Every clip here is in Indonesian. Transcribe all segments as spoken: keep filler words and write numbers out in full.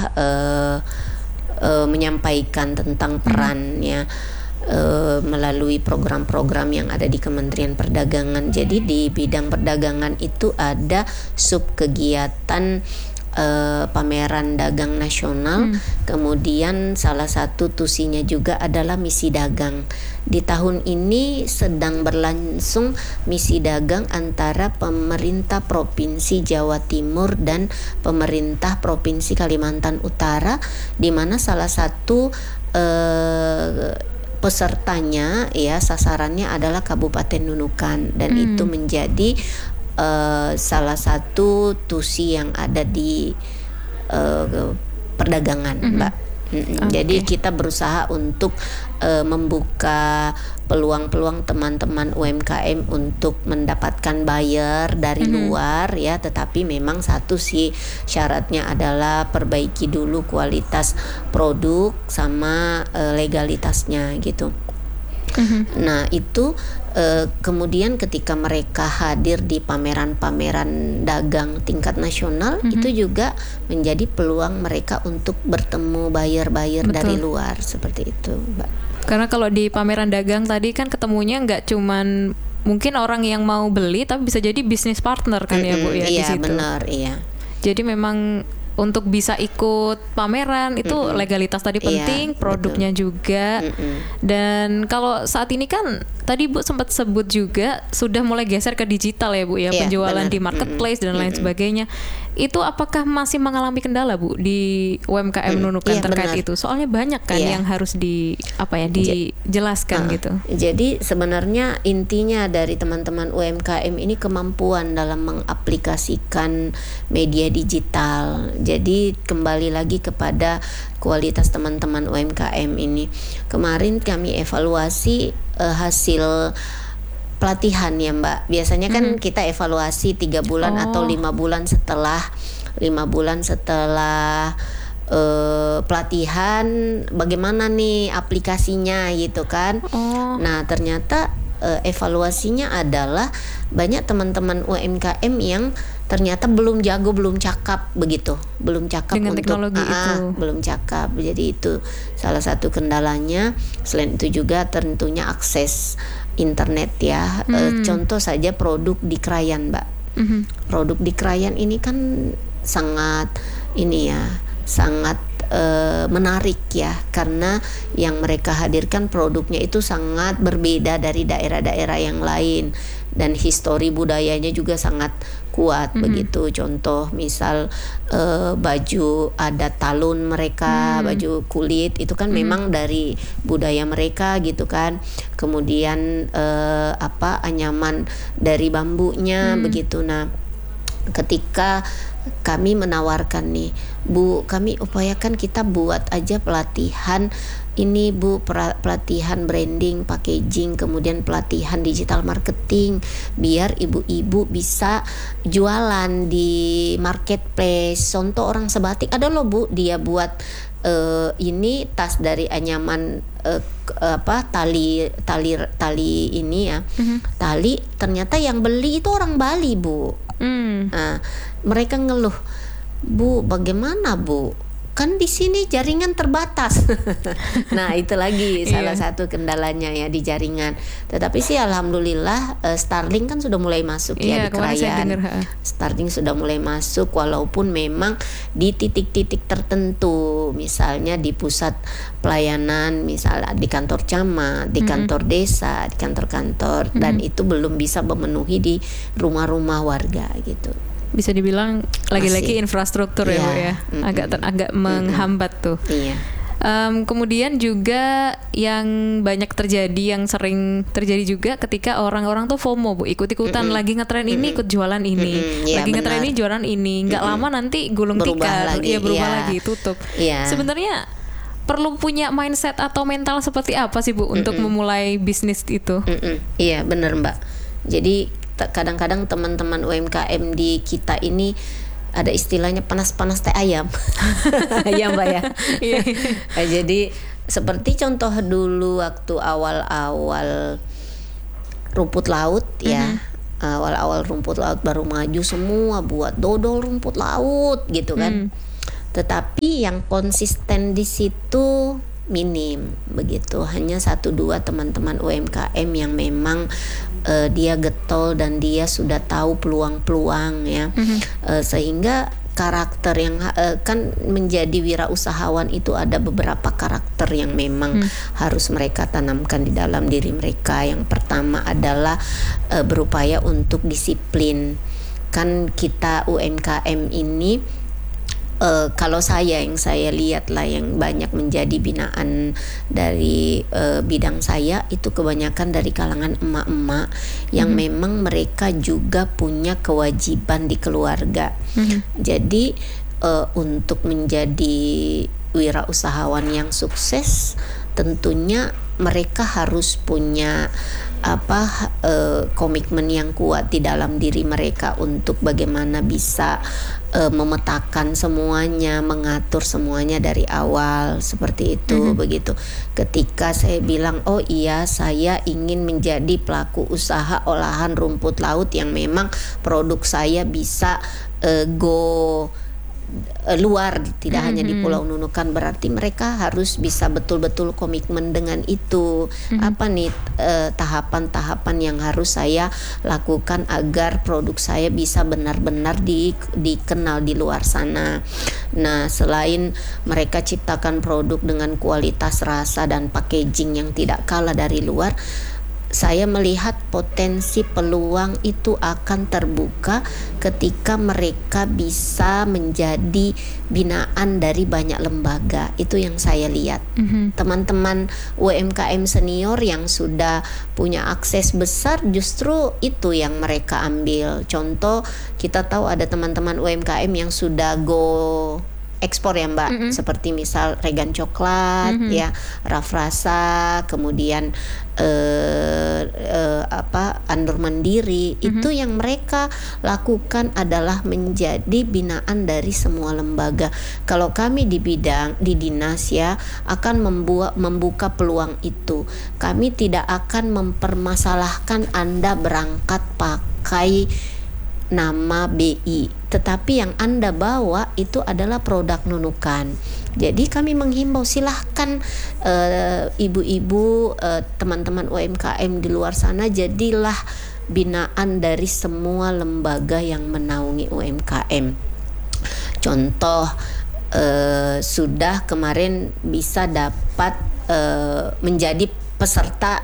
uh, uh, menyampaikan tentang perannya uh, melalui program-program yang ada di Kementerian Perdagangan. Jadi di bidang perdagangan itu ada sub kegiatan Uh, pameran dagang nasional, hmm. kemudian salah satu tusinya juga adalah misi dagang. Di tahun ini sedang berlangsung misi dagang antara pemerintah Provinsi Jawa Timur dan pemerintah Provinsi Kalimantan Utara, di mana salah satu uh, pesertanya ya sasarannya adalah Kabupaten Nunukan, dan hmm. itu menjadi Uh, salah satu tusi yang ada di uh, perdagangan, mm-hmm. Mbak. Mm-hmm. Okay. Jadi kita berusaha untuk uh, membuka peluang-peluang teman-teman U M K M untuk mendapatkan buyer dari mm-hmm. luar ya, tetapi memang satu sih syaratnya adalah perbaiki dulu kualitas produk sama uh, legalitasnya gitu. Mm-hmm. Nah itu uh, kemudian ketika mereka hadir di pameran-pameran dagang tingkat nasional, mm-hmm. itu juga menjadi peluang mereka untuk bertemu buyer-buyer dari luar, seperti itu, Mbak. Karena kalau di pameran dagang tadi kan ketemunya nggak cuman mungkin orang yang mau beli, tapi bisa jadi bisnis partner kan, mm-hmm. ya Bu ya, iya, di situ. Iya benar, iya. Jadi memang untuk bisa ikut pameran itu mm-mm. legalitas tadi penting, iya, produknya betul. juga. Mm-mm. Dan kalau saat ini kan tadi Bu sempat sebut juga sudah mulai geser ke digital ya Bu ya, iya, penjualan benar. di marketplace mm-mm. dan lain mm-mm. sebagainya. Itu apakah masih mengalami kendala Bu di U M K M mm, Nunukan iya, terkait benar. itu? Soalnya banyak kan iya. yang harus di apa ya dijelaskan uh, gitu. Jadi sebenarnya intinya dari teman-teman U M K M ini kemampuan dalam mengaplikasikan media digital. Jadi kembali lagi kepada kualitas teman-teman U M K M ini. Kemarin kami evaluasi uh, hasil pelatihan ya Mbak. Biasanya kan mm-hmm. kita evaluasi tiga bulan oh. atau lima bulan setelah lima bulan setelah uh, pelatihan, bagaimana nih aplikasinya gitu kan. Oh. Nah ternyata uh, evaluasinya adalah banyak teman-teman U M K M yang ternyata belum jago, belum cakap begitu, belum cakap dengan untuk teknologi ah, itu, belum cakap. Jadi itu salah satu kendalanya. Selain itu juga tentunya akses internet ya. Hmm. E, contoh saja produk di krayan, Mbak. Mm-hmm. Produk di krayan ini kan sangat ini ya, sangat e, menarik ya, karena yang mereka hadirkan produknya itu sangat berbeda dari daerah-daerah yang lain, dan histori budayanya juga sangat kuat, mm-hmm. begitu. Contoh misal uh, baju adat talun mereka, mm. baju kulit itu kan mm. memang dari budaya mereka gitu kan. Kemudian uh, apa anyaman dari bambunya, mm. begitu. Nah ketika kami menawarkan nih, Bu, kami upayakan kita buat aja pelatihan ini Bu, pelatihan branding, packaging, kemudian pelatihan digital marketing, biar ibu-ibu bisa jualan di marketplace. Contoh orang sebatik ada loh Bu, dia buat uh, ini tas dari anyaman uh, apa tali tali tali ini ya, mm-hmm. tali, ternyata yang beli itu orang Bali Bu. Mm. Nah, mereka ngeluh, Bu, bagaimana Bu? Kan di sini jaringan terbatas. Nah itu lagi salah yeah. satu kendalanya ya di jaringan. Tetapi sih alhamdulillah uh, Starlink kan sudah mulai masuk yeah, ya di krayan. Starlink sudah mulai masuk, walaupun memang di titik-titik tertentu, misalnya di pusat pelayanan, misalnya di kantor camat, di kantor mm-hmm. desa, di kantor-kantor, mm-hmm. dan itu belum bisa memenuhi di rumah-rumah warga gitu. Bisa dibilang lagi-lagi infrastruktur ya, ya Bu ya, mm-hmm. agak ter, agak mm-hmm. menghambat tuh. Iya. Um, kemudian juga yang banyak terjadi, yang sering terjadi juga ketika orang-orang tuh FOMO Bu, ikut-ikutan, mm-hmm. lagi ngetren ini mm-hmm. ikut jualan ini, mm-hmm. ya, lagi benar. ngetren ini jualan ini, nggak mm-hmm. lama nanti gulung tikar, ya berubah ya. lagi, tutup. Ya. Sebenarnya perlu punya mindset atau mental seperti apa sih Bu mm-hmm. untuk memulai bisnis itu? Mm-hmm. Iya benar Mbak. Jadi kadang-kadang teman-teman U M K M di kita ini ada istilahnya panas-panas teh ayam. Ya Mbak ya. Nah, jadi seperti contoh dulu waktu awal-awal rumput laut ya, mm-hmm. awal-awal rumput laut baru maju semua buat dodol rumput laut gitu kan. Mm. tetapi yang konsisten di situ minim begitu. Hanya satu dua teman-teman U M K M yang memang uh, dia getol dan dia sudah tahu peluang-peluang ya, mm-hmm. uh, sehingga karakter yang uh, kan menjadi wirausahawan itu ada beberapa karakter yang memang hmm. harus mereka tanamkan di dalam diri mereka. Yang pertama adalah uh, berupaya untuk disiplin. Kan kita U M K M ini Uh, kalau saya yang saya lihat lah yang banyak menjadi binaan dari uh, bidang saya itu kebanyakan dari kalangan emak-emak yang mm-hmm. memang mereka juga punya kewajiban di keluarga. Mm-hmm. Jadi uh, untuk menjadi wirausahawan yang sukses tentunya mereka harus punya apa uh, komitmen yang kuat di dalam diri mereka untuk bagaimana bisa uh, memetakan semuanya, mengatur semuanya dari awal seperti itu. Mm-hmm. Begitu. Ketika saya bilang, oh iya saya ingin menjadi pelaku usaha olahan rumput laut yang memang produk saya bisa uh, go luar, tidak mm-hmm. hanya di Pulau Nunukan, berarti mereka harus bisa betul-betul komitmen dengan itu. Mm-hmm. Apa nih eh, tahapan-tahapan yang harus saya lakukan agar produk saya bisa benar-benar di, dikenal di luar sana. Nah, selain mereka ciptakan produk dengan kualitas rasa dan packaging yang tidak kalah dari luar, saya melihat potensi peluang itu akan terbuka ketika mereka bisa menjadi binaan dari banyak lembaga. Itu yang saya lihat. Mm-hmm. Teman-teman U M K M senior yang sudah punya akses besar justru itu yang mereka ambil. Contoh, kita tahu ada teman-teman U M K M yang sudah go ekspor ya Mbak, mm-hmm. seperti misal Regan Coklat, mm-hmm. ya, Rafrasa, kemudian uh, uh, apa Andor Mandiri, mm-hmm. itu yang mereka lakukan adalah menjadi binaan dari semua lembaga. Kalau kami di bidang di dinas ya akan membuat membuka peluang itu. Kami tidak akan mempermasalahkan Anda berangkat pakai nama B I, tetapi yang Anda bawa itu adalah produk Nunukan. Jadi kami menghimbau silahkan uh, ibu-ibu, uh, teman-teman U M K M di luar sana jadilah binaan dari semua lembaga yang menaungi U M K M. Contoh, uh, sudah kemarin bisa dapat uh, menjadi peserta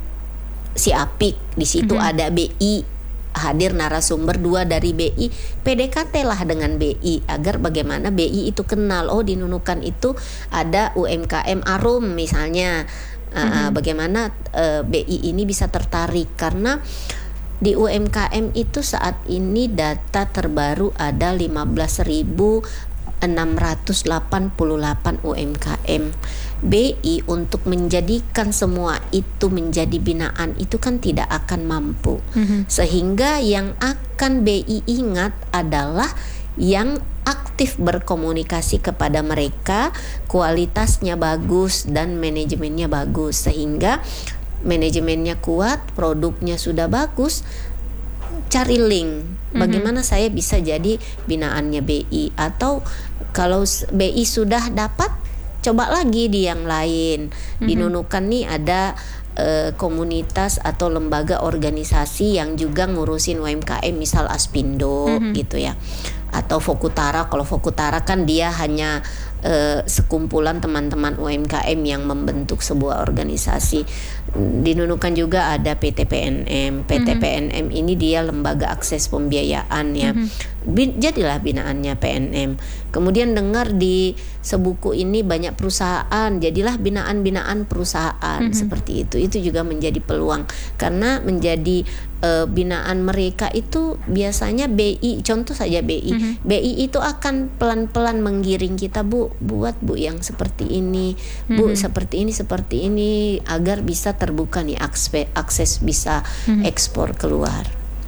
SIAPIK. Di situ mm-hmm. ada B I, hadir narasumber dua dari B I, P D K T lah dengan B I agar bagaimana B I itu kenal, oh di Nunukan itu ada U M K M Arum misalnya, uh, mm-hmm. bagaimana uh, B I ini bisa tertarik karena di U M K M itu saat ini data terbaru ada lima belas ribu enam ratus delapan puluh delapan U M K M. B I untuk menjadikan semua itu menjadi binaan itu kan tidak akan mampu. Mm-hmm. Sehingga yang akan B I ingat adalah yang aktif berkomunikasi kepada mereka, kualitasnya bagus dan manajemennya bagus, sehingga manajemennya kuat, produknya sudah bagus. Cari link bagaimana mm-hmm. saya bisa jadi binaannya B I, atau kalau B I sudah dapat, coba lagi di yang lain. Mm-hmm. Di Nunukan nih ada uh, komunitas atau lembaga organisasi yang juga ngurusin U M K M, misal Aspindo, mm-hmm. gitu ya, atau Fokutara. Kalau Fokutara kan dia hanya uh, sekumpulan teman-teman U M K M yang membentuk sebuah organisasi. Di Nunukan juga ada P T P N M. P T P N M mm-hmm. ini dia lembaga akses pembiayaan ya. Mm-hmm. Bin, jadilah binaannya P N M. Kemudian dengar di Sebuku ini banyak perusahaan, jadilah binaan-binaan perusahaan. Mm-hmm. Seperti itu. Itu juga menjadi peluang karena menjadi uh, binaan mereka itu biasanya B I, contoh saja B I. Mm-hmm. B I itu akan pelan-pelan menggiring kita, Bu, buat Bu yang seperti ini, Bu, mm-hmm. seperti ini, seperti ini, agar bisa terbuka nih akses, akses bisa mm-hmm. ekspor keluar.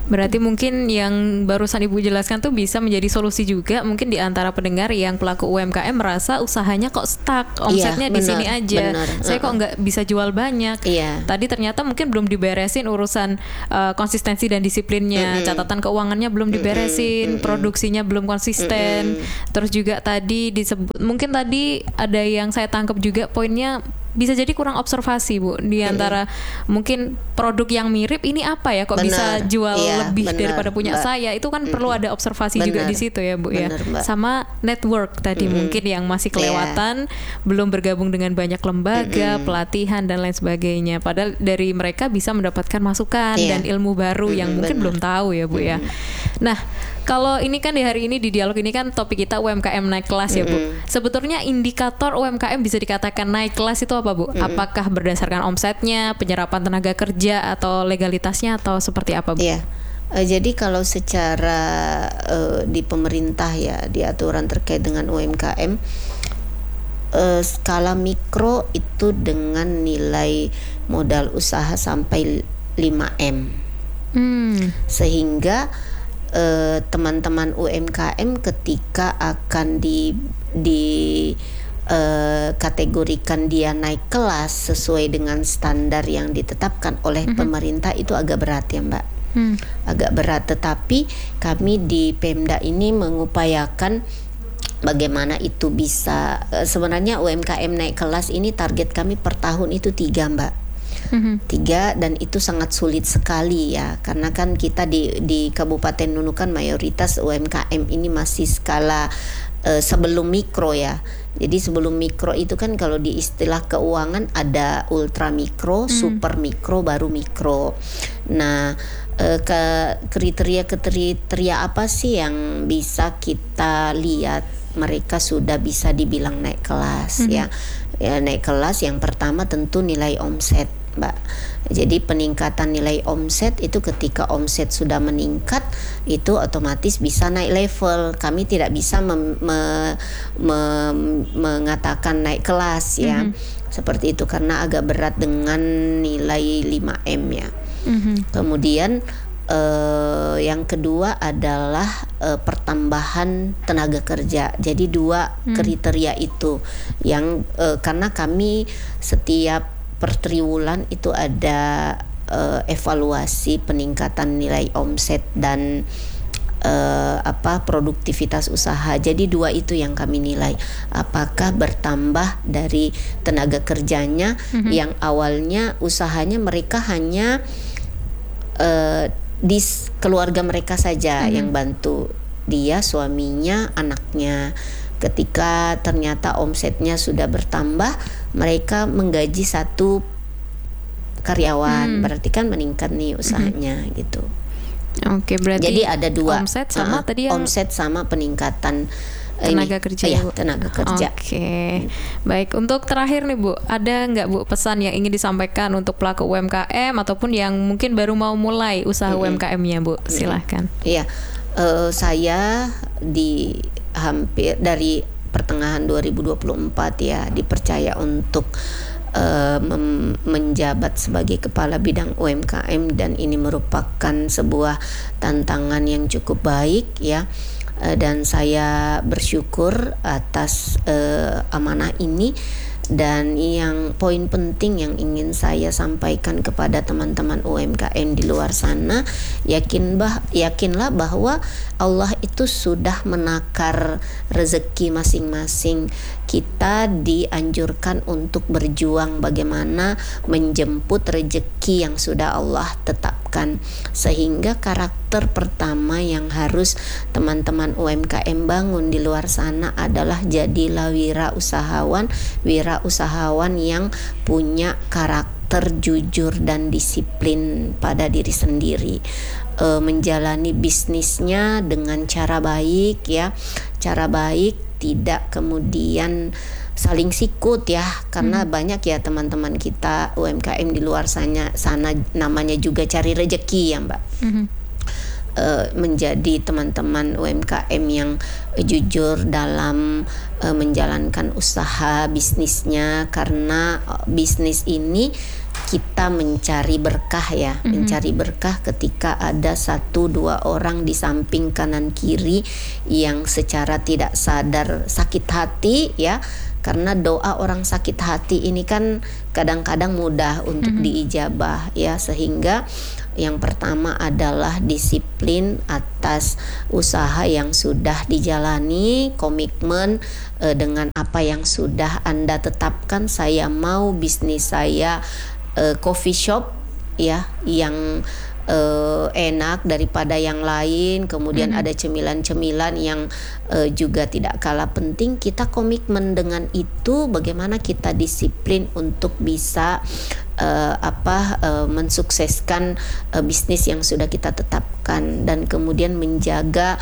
Berarti mungkin yang barusan Ibu jelaskan tuh bisa menjadi solusi juga mungkin di antara pendengar yang pelaku U M K M merasa usahanya kok stuck, omsetnya Iya, di benar, sini aja. benar. Saya kok nggak bisa jual banyak. Iya. Tadi ternyata mungkin belum diberesin urusan uh, konsistensi dan disiplinnya, Mm-mm. catatan keuangannya belum diberesin, Mm-mm. produksinya belum konsisten. Mm-mm. Terus juga tadi disebut, mungkin tadi ada yang saya tangkap juga poinnya bisa jadi kurang observasi Bu di antara mm-hmm. mungkin produk yang mirip ini apa ya kok bener, bisa jual iya, lebih bener, daripada punya Mbak. saya, itu kan mm-hmm. perlu ada observasi bener, juga di situ ya Bu bener, ya. Mbak. Sama network tadi mm-hmm. mungkin yang masih kelewatan, yeah. belum bergabung dengan banyak lembaga, mm-hmm. pelatihan dan lain sebagainya. Padahal dari mereka bisa mendapatkan masukan yeah. dan ilmu baru mm-hmm, yang mungkin bener. belum tahu ya Bu mm-hmm. ya. Nah, kalau ini kan di hari ini di dialog ini kan topik kita U M K M naik kelas ya Bu. Mm-hmm. Sebetulnya indikator U M K M bisa dikatakan naik kelas itu apa Bu? Mm-hmm. Apakah berdasarkan omsetnya, penyerapan tenaga kerja atau legalitasnya atau seperti apa Bu? Iya. Uh, jadi kalau secara uh, di pemerintah ya di aturan terkait dengan U M K M uh, skala mikro itu dengan nilai modal usaha sampai lima M. Hmm. Sehingga uh, teman-teman U M K M ketika akan di di Uh, kategorikan dia naik kelas sesuai dengan standar yang ditetapkan oleh mm-hmm. pemerintah itu agak berat ya Mbak, mm. agak berat. Tetapi kami di Pemda ini mengupayakan bagaimana itu bisa uh, sebenarnya U M K M naik kelas ini target kami per tahun itu tiga Mbak, mm-hmm. tiga, dan itu sangat sulit sekali ya karena kan kita di di Kabupaten Nunukan mayoritas U M K M ini masih skala uh, sebelum mikro ya. Jadi sebelum mikro itu kan kalau di istilah keuangan ada ultra mikro, hmm. super mikro, baru mikro. Nah, e, ke kriteria-kriteria apa sih yang bisa kita lihat mereka sudah bisa dibilang naik kelas hmm. ya? Ya naik kelas yang pertama tentu nilai omset, Mbak. Jadi peningkatan nilai omset itu ketika omset sudah meningkat itu otomatis bisa naik level. Kami tidak bisa mem, me, me, mengatakan naik kelas ya. Mm-hmm. Seperti itu karena agak berat dengan nilai lima M ya. Mm-hmm. Kemudian Uh, yang kedua adalah uh, pertambahan tenaga kerja. Jadi dua hmm. kriteria itu yang uh, karena kami setiap per triwulan itu ada uh, evaluasi peningkatan nilai omset dan uh, apa produktivitas usaha. Jadi dua itu yang kami nilai. Apakah bertambah dari tenaga kerjanya hmm. yang awalnya usahanya mereka hanya uh, di keluarga mereka saja mm-hmm. yang bantu dia, suaminya, anaknya. Ketika ternyata omsetnya sudah bertambah, mereka menggaji satu karyawan, mm. berarti kan meningkat nih usahanya mm-hmm. gitu. Oke, berarti jadi ada dua omset sama uh, tadi yang omset sama peningkatan tenaga ini, kerja ya, Bu. tenaga kerja. Oke, okay. Baik. Untuk terakhir nih Bu, ada nggak Bu pesan yang ingin disampaikan untuk pelaku U M K M ataupun yang mungkin baru mau mulai usaha mm-hmm. U M K M-nya Bu? Silahkan. Iya, uh, saya di hampir dari pertengahan dua ribu dua puluh empat ya dipercaya untuk uh, mem- menjabat sebagai kepala bidang U M K M dan ini merupakan sebuah tantangan yang cukup baik ya. Dan saya bersyukur atas uh, amanah ini. Dan yang poin penting yang ingin saya sampaikan kepada teman-teman U M K M di luar sana, yakin bah, yakinlah bahwa Allah itu sudah menakar rezeki masing-masing. Kita dianjurkan untuk berjuang bagaimana menjemput rezeki yang sudah Allah tetapkan. Sehingga karakter pertama yang harus teman-teman U M K M bangun di luar sana adalah jadilah wira usahawan, wira usahawan yang punya karakter jujur dan disiplin pada diri sendiri. E, menjalani bisnisnya dengan cara baik ya, cara baik, tidak kemudian saling sikut ya, karena hmm. banyak ya teman-teman kita U M K M di luar sana sana namanya juga cari rezeki ya Mbak. Hmm. E, menjadi teman-teman U M K M yang e, jujur dalam e, menjalankan usaha bisnisnya, karena e, bisnis ini kita mencari berkah ya, mm-hmm. mencari berkah ketika ada satu dua orang di samping kanan kiri yang secara tidak sadar sakit hati ya, karena doa orang sakit hati ini kan kadang-kadang mudah untuk mm-hmm. diijabah ya, sehingga yang pertama adalah disiplin atas usaha yang sudah dijalani, komitmen eh, dengan apa yang sudah Anda tetapkan. Saya mau bisnis saya eh, coffee shop ya, yang Uh, enak daripada yang lain, kemudian mm-hmm. ada cemilan-cemilan yang uh, juga tidak kalah penting. Kita komitmen dengan itu, bagaimana kita disiplin untuk bisa uh, apa uh, mensukseskan uh, bisnis yang sudah kita tetapkan, dan kemudian menjaga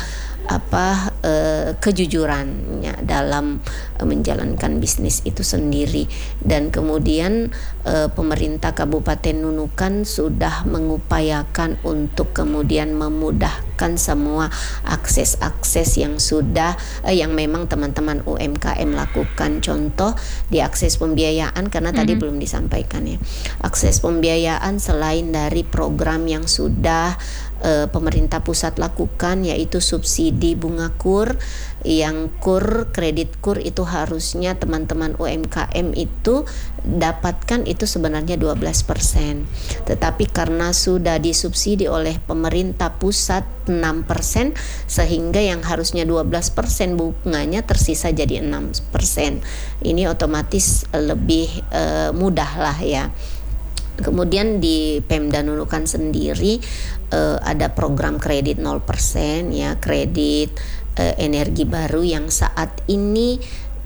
apa uh, kejujurannya dalam uh, menjalankan bisnis itu sendiri. Dan kemudian uh, pemerintah Kabupaten Nunukan sudah mengupayakan untuk kemudian memudahkan semua akses-akses yang sudah uh, yang memang teman-teman U M K M lakukan. Contoh di akses pembiayaan, karena mm-hmm. tadi belum disampaikan ya, akses pembiayaan selain dari program yang sudah Uh, pemerintah pusat lakukan, yaitu subsidi bunga kur, yang kur, kredit kur itu harusnya teman-teman U M K M itu dapatkan itu sebenarnya dua belas persen, tetapi karena sudah disubsidi oleh pemerintah pusat enam persen, sehingga yang harusnya dua belas persen bunganya tersisa jadi enam persen. Ini otomatis lebih uh, mudah lah ya. Kemudian di Pemda Nunukan sendiri uh, ada program kredit nol persen ya, kredit uh, energi baru yang saat ini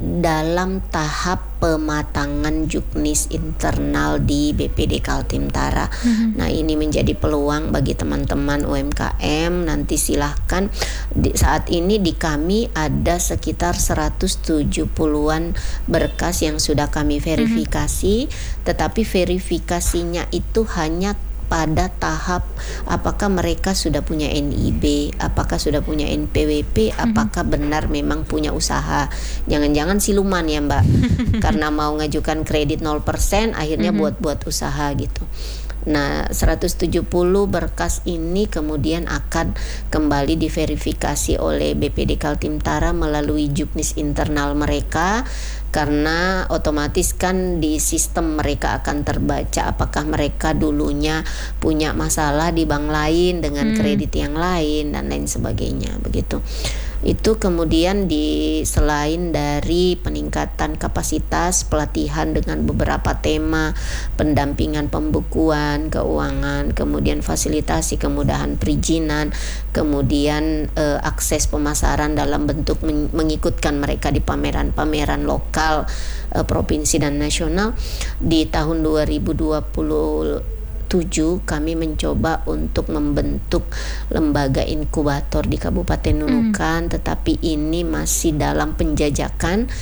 dalam tahap pematangan juknis internal di B P D Kaltim-Tara. Mm-hmm. Nah, ini menjadi peluang bagi teman-teman U M K M. Nanti silahkan, di, saat ini di kami ada sekitar seratus tujuh puluhan berkas yang sudah kami verifikasi, mm-hmm. tetapi verifikasinya itu hanya pada tahap apakah mereka sudah punya N I B, apakah sudah punya N P W P, apakah mm-hmm. benar memang punya usaha. Jangan-jangan siluman ya Mbak, karena mau ngajukan kredit nol persen akhirnya mm-hmm. buat-buat usaha gitu. Nah, seratus tujuh puluh berkas ini kemudian akan kembali diverifikasi oleh B P D Kaltim-Tara melalui juknis internal mereka, karena otomatis kan di sistem mereka akan terbaca apakah mereka dulunya punya masalah di bank lain dengan hmm. kredit yang lain dan lain sebagainya begitu. Itu kemudian di selain dari peningkatan kapasitas, pelatihan dengan beberapa tema, pendampingan pembukuan keuangan, kemudian fasilitasi kemudahan perizinan, kemudian eh, akses pemasaran dalam bentuk men- mengikutkan mereka di pameran-pameran lokal eh, provinsi dan nasional. Di tahun dua ribu dua puluh tujuh kami mencoba untuk membentuk lembaga inkubator di Kabupaten Nunukan, mm. tetapi ini masih dalam penjajakan.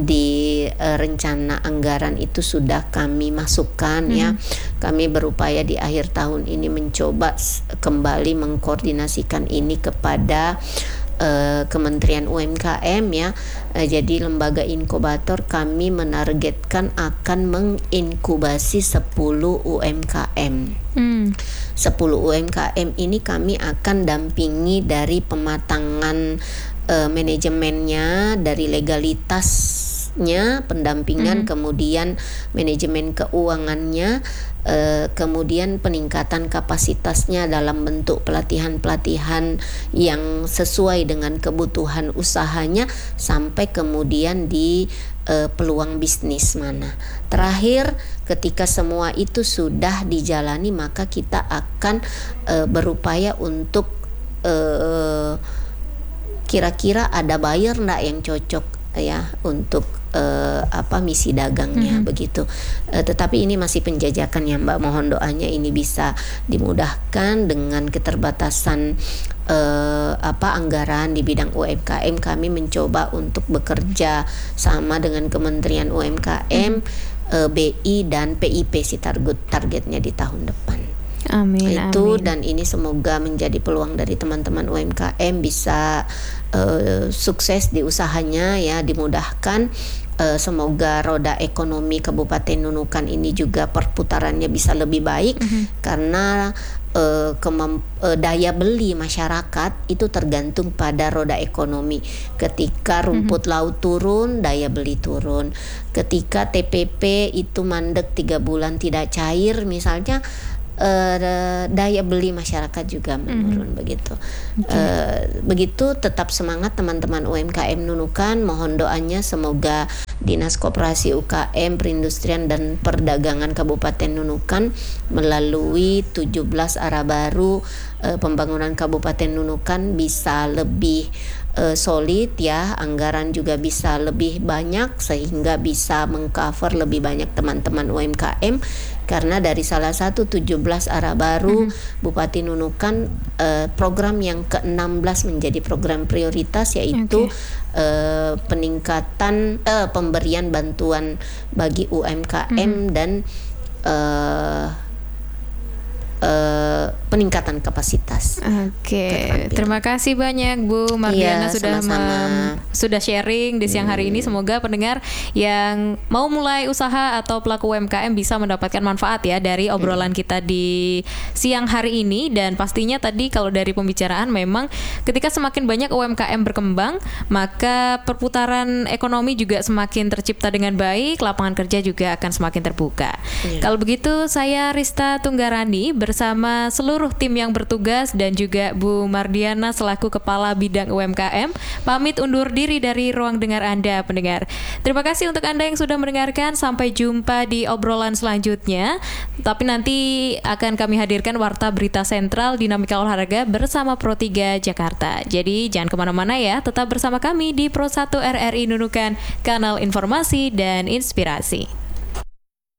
Di uh, rencana anggaran itu sudah kami masukkan mm. ya. Kami berupaya di akhir tahun ini mencoba kembali mengkoordinasikan ini kepada Uh, Kementerian U M K M ya. Uh, jadi lembaga inkubator kami menargetkan akan menginkubasi sepuluh U M K M. Hmm. sepuluh U M K M ini kami akan dampingi dari pematangan uh, manajemennya, dari legalitasnya, pendampingan, hmm. kemudian manajemen keuangannya, Uh, kemudian peningkatan kapasitasnya dalam bentuk pelatihan-pelatihan yang sesuai dengan kebutuhan usahanya, sampai kemudian di uh, peluang bisnis mana. Terakhir, ketika semua itu sudah dijalani, maka kita akan uh, berupaya untuk uh, kira-kira ada buyer enggak yang cocok ya untuk Uh, apa misi dagangnya, mm-hmm. begitu. Uh, tetapi ini masih penjajakan ya Mbak. Mohon doanya ini bisa dimudahkan dengan keterbatasan uh, apa anggaran di bidang U M K M. Kami mencoba untuk bekerja sama dengan Kementerian U M K M, mm-hmm. uh, B I dan P I P sih target targetnya di tahun depan. Amin, itu amin. Dan ini semoga menjadi peluang dari teman-teman U M K M bisa uh, sukses di usahanya ya, dimudahkan. Uh, semoga roda ekonomi Kabupaten Nunukan ini juga perputarannya bisa lebih baik, mm-hmm. karena uh, kemamp- uh, daya beli masyarakat itu tergantung pada roda ekonomi. Ketika rumput mm-hmm. laut turun, daya beli turun. Ketika T P P itu mandek tiga bulan tidak cair misalnya, Uh, daya beli masyarakat juga menurun, mm-hmm. begitu. Okay. Uh, begitu tetap semangat teman-teman U M K M Nunukan. Mohon doanya semoga Dinas Koperasi U K M, Perindustrian dan Perdagangan Kabupaten Nunukan melalui tujuh belas arah baru uh, pembangunan Kabupaten Nunukan bisa lebih uh, solid ya, anggaran juga bisa lebih banyak sehingga bisa mengcover lebih banyak teman-teman U M K M. Karena dari salah satu tujuh belas arah baru mm-hmm. Bupati Nunukan, uh, program yang ke enam belas menjadi program prioritas, yaitu okay. uh, peningkatan uh, pemberian bantuan bagi U M K M mm-hmm. dan uh, Uh, peningkatan kapasitas. Oke, okay. Terima kasih banyak Bu Mardiana, ya, sudah mem- sudah sharing di siang hari hmm. ini. Semoga pendengar yang mau mulai usaha atau pelaku U M K M bisa mendapatkan manfaat ya dari obrolan hmm. kita di siang hari ini. Dan pastinya tadi kalau dari pembicaraan, memang ketika semakin banyak U M K M berkembang, maka perputaran ekonomi juga semakin tercipta dengan baik, lapangan kerja juga akan semakin terbuka. Ya. Kalau begitu, saya Rista Tunggarani bersama seluruh tim yang bertugas dan juga Bu Mardiana selaku Kepala Bidang U M K M pamit undur diri dari ruang dengar Anda, pendengar. Terima kasih untuk Anda yang sudah mendengarkan. Sampai jumpa di obrolan selanjutnya. Tapi nanti akan kami hadirkan Warta Berita Sentral Dinamika Olahraga bersama Pro tiga Jakarta. Jadi jangan kemana-mana ya, tetap bersama kami di Pro satu R R I Nunukan, kanal informasi dan inspirasi.